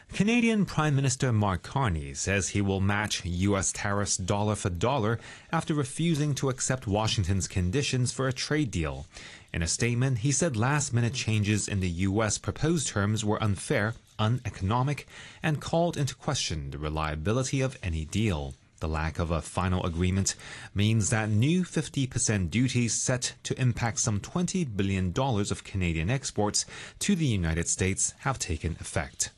Canadian Prime Minister Mark Carney says he will match U.S. tariffs dollar for dollar after refusing to accept Washington's conditions for a trade deal. In a statement, he said last-minute changes in the U.S. proposed terms were unfair, uneconomic, and called into question the reliability of any deal. The lack of a final agreement means that new 50% duties set to impact some $20 billion of Canadian exports to the United States have taken effect.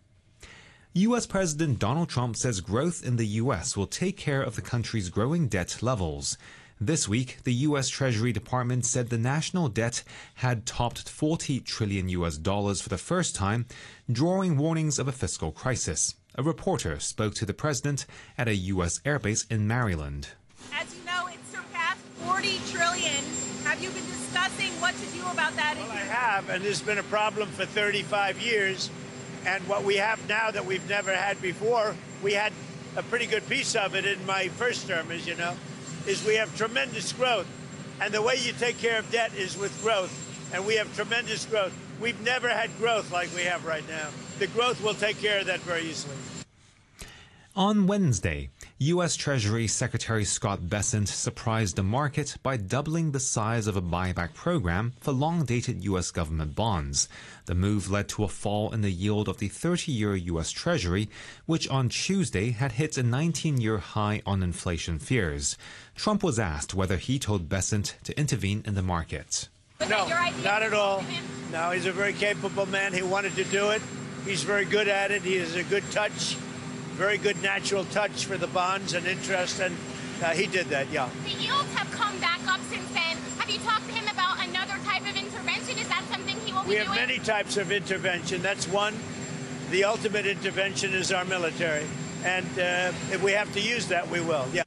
U.S. President Donald Trump says growth in the U.S. will take care of the country's growing debt levels. This week, the U.S. Treasury Department said the national debt had topped $40 trillion for the first time, drawing warnings of a fiscal crisis. A reporter spoke to the president at a U.S. airbase in Maryland. As you know, it surpassed $40 trillion. Have you been discussing what to do about that? Well, I have, and there's been a problem for 35 years. And what we have now that we've never had before, we had a pretty good piece of it in my first term, as you know, is we have tremendous growth. And the way you take care of debt is with growth. And we have tremendous growth. We've never had growth like we have right now. The growth will take care of that very easily. On Wednesday, U.S. Treasury Secretary Scott Bessent surprised the market by doubling the size of a buyback program for long-dated U.S. government bonds. The move led to a fall in the yield of the 30-year U.S. Treasury, which on Tuesday had hit a 19-year high on inflation fears. Trump was asked whether he told Bessent to intervene in the market. No, not at all. No, he's a very capable man. He wanted to do it. He's very good at it. He has a good touch. Very good natural touch for the bonds and interest, and he did that, yeah. The yields have come back up since then. Have you talked to him about another type of intervention? Is that something he will be doing? We have many types of intervention. That's one. The ultimate intervention is our military, and if we have to use that, we will, yeah.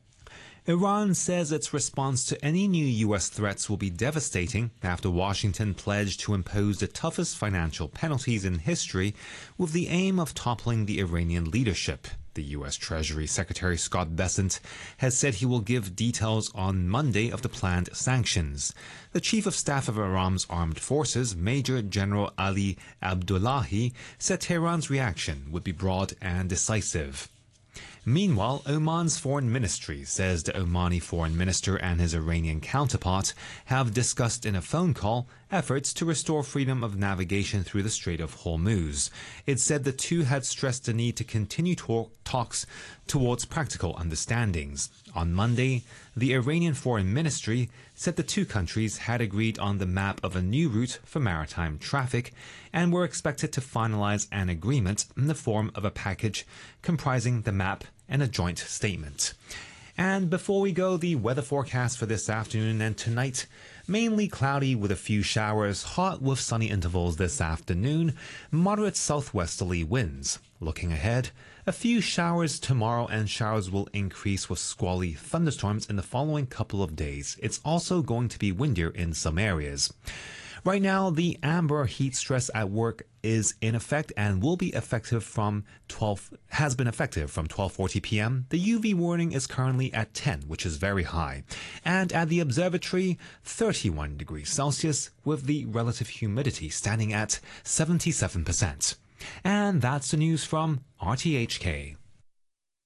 Iran says its response to any new U.S. threats will be devastating after Washington pledged to impose the toughest financial penalties in history with the aim of toppling the Iranian leadership. The U.S. Treasury Secretary Scott Bessent has said he will give details on Monday of the planned sanctions. The Chief of Staff of Iran's armed forces, Major General Ali Abdullahi, said Tehran's reaction would be broad and decisive. Meanwhile, Oman's foreign ministry says the Omani foreign minister and his Iranian counterpart have discussed in a phone call efforts to restore freedom of navigation through the Strait of Hormuz. It said the two had stressed the need to continue talks towards practical understandings. On Monday, the Iranian foreign ministry said the two countries had agreed on the map of a new route for maritime traffic and were expected to finalize an agreement in the form of a package comprising the map and a joint statement. And before we go, the weather forecast for this afternoon and tonight: mainly cloudy with a few showers, hot with sunny intervals this afternoon, moderate southwesterly winds. Looking ahead, a few showers tomorrow, and showers will increase with squally thunderstorms in the following couple of days. It's also going to be windier in some areas. Right now, the amber heat stress at work is in effect and will be effective from 12:40 p.m. The UV warning is currently at 10, which is very high. And at the observatory, 31 degrees Celsius with the relative humidity standing at 77%. And that's the news from RTHK.